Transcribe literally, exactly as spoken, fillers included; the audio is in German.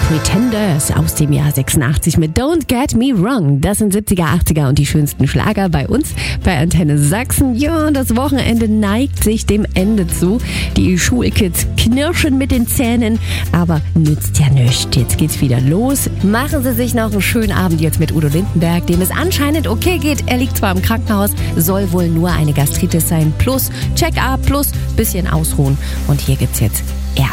Pretenders aus dem Jahr sechsundachtzig mit Don't Get Me Wrong. Das sind siebziger, achtziger und die schönsten Schlager bei uns bei Antenne Sachsen. Ja, und das Wochenende neigt sich dem Ende zu. Die Schulkids knirschen mit den Zähnen, aber nützt ja nichts. Jetzt geht's wieder los. Machen Sie sich noch einen schönen Abend jetzt mit Udo Lindenberg, dem es anscheinend okay geht. Er liegt zwar im Krankenhaus, soll wohl nur eine Gastritis sein. Plus Check-up, plus bisschen ausruhen. Und hier gibt's jetzt